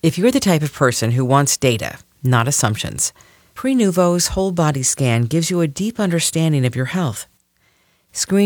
If you're the type of person who wants data, not assumptions, Prenuvo's whole body scan gives you a deep understanding of your health. Screen